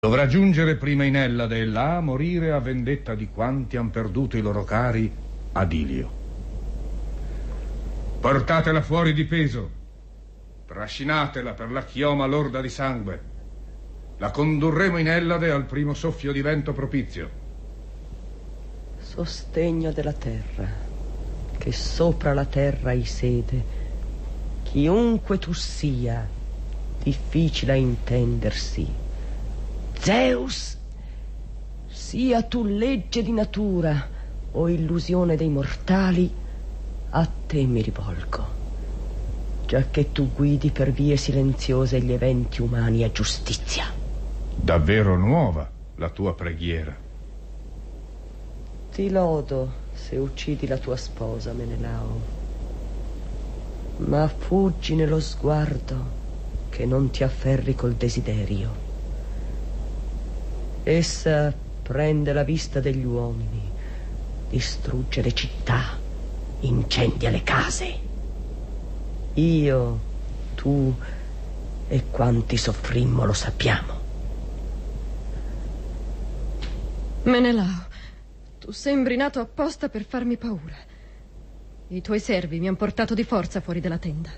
Dovrà giungere prima in Ellade e là morire a vendetta di quanti han perduto i loro cari ad Ilio. Portatela fuori di peso, trascinatela per la chioma lorda di sangue. La condurremo in Ellade al primo soffio di vento propizio. Sostegno della terra, che sopra la terra hai sede, chiunque tu sia, difficile a intendersi. Zeus, sia tu legge di natura o illusione dei mortali, a te mi rivolgo, giacché tu guidi per vie silenziose gli eventi umani a giustizia. Davvero nuova la tua preghiera. Ti lodo se uccidi la tua sposa, Menelao, ma fuggi nello sguardo, che non ti afferri col desiderio. Essa prende la vista degli uomini, distrugge le città, incendia le case. Io, tu e quanti soffrimmo lo sappiamo. Menelao, tu sembri nato apposta per farmi paura. I tuoi servi mi hanno portato di forza fuori dalla tenda.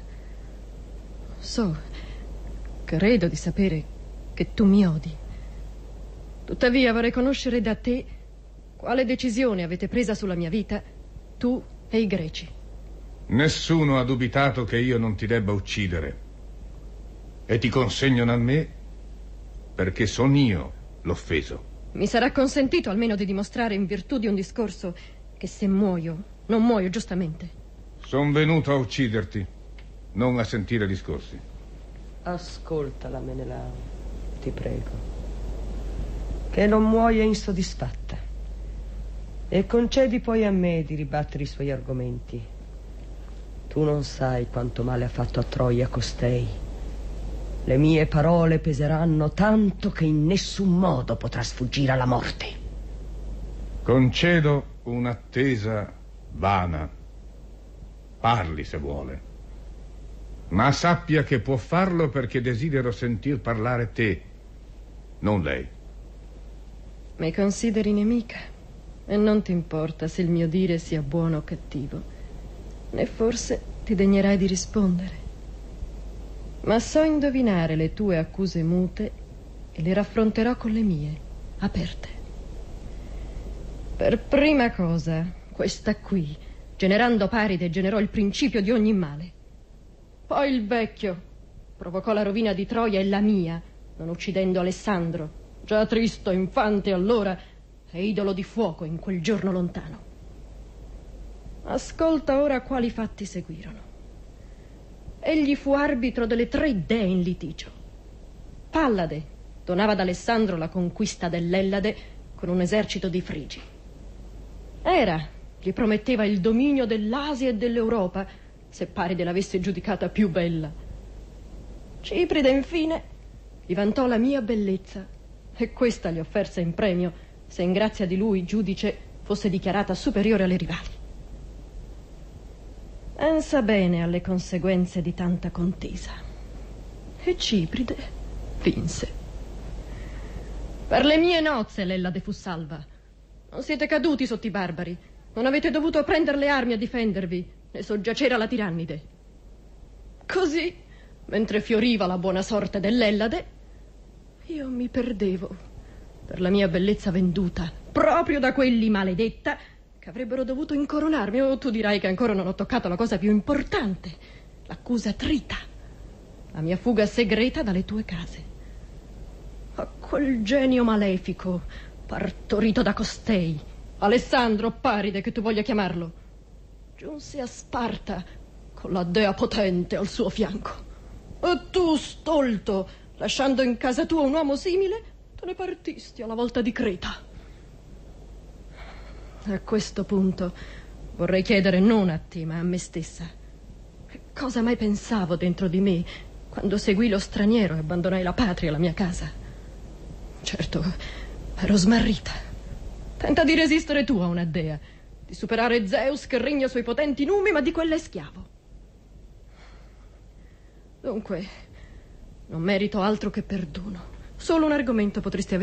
Credo di sapere che tu mi odi. Tuttavia vorrei conoscere da te quale decisione avete presa sulla mia vita, tu e i greci. Nessuno ha dubitato che io non ti debba uccidere. E ti consegnano a me perché son io l'offeso. Mi sarà consentito almeno di dimostrare in virtù di un discorso che se muoio, non muoio giustamente. Son venuto a ucciderti, non a sentire discorsi. Ascoltala, Menelao, ti prego, che non muoia insoddisfatta, e concedi poi a me di ribattere i suoi argomenti. Tu non sai quanto male ha fatto a Troia costei. Le mie parole peseranno tanto che in nessun modo potrà sfuggire alla morte. Concedo un'attesa vana. Parli se vuole, ma sappia che può farlo perché desidero sentir parlare te, non lei. Mi consideri nemica e non ti importa se il mio dire sia buono o cattivo, né forse ti degnerai di rispondere. Ma so indovinare le tue accuse mute e le raffronterò con le mie, aperte. Per prima cosa, questa qui, generando Paride, generò il principio di ogni male. Poi il vecchio provocò la rovina di Troia e la mia, non uccidendo Alessandro, già tristo infante allora e idolo di fuoco in quel giorno lontano. Ascolta ora quali fatti seguirono. Egli fu arbitro delle 3 dee in litigio. Pallade donava ad Alessandro la conquista dell'Ellade con un esercito di frigi. Hera gli prometteva il dominio dell'Asia e dell'Europa se Paride l'avesse giudicata più bella. Cipride infine gli vantò la mia bellezza e questa gli offerse in premio se in grazia di lui, giudice, fosse dichiarata superiore alle rivali. Pensa bene alle conseguenze di tanta contesa. E Cipride vinse. Per le mie nozze l'Ellade fu salva. Non siete caduti sotto i barbari. Non avete dovuto prendere le armi a difendervi né soggiacere alla tirannide. Così, mentre fioriva la buona sorte dell'Ellade, io mi perdevo per la mia bellezza venduta proprio da quelli maledetta che avrebbero dovuto incoronarmi. Oh, tu dirai che ancora non ho toccato la cosa più importante, l'accusa trita, la mia fuga segreta dalle tue case. A quel genio malefico partorito da costei, Alessandro o Paride che tu voglia chiamarlo, giunse a Sparta con la dea potente al suo fianco. E tu, stolto, lasciando in casa tua un uomo simile, te ne partisti alla volta di Creta. A questo punto vorrei chiedere non a te, ma a me stessa. Che cosa mai pensavo dentro di me quando seguì lo straniero e abbandonai la patria, la mia casa? Certo, ero smarrita. Tenta di resistere tu a una dea, di superare Zeus che regna sui potenti numi, ma di quella è schiavo. Dunque, non merito altro che perdono, Solo un argomento potresti avere